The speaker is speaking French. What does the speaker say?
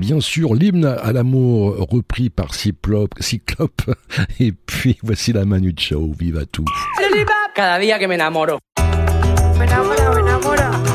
bien sûr l'hymne à l'amour repris par Cyclope. Et puis voici la Manu Chao, viva tout. Cada día que me enamoro.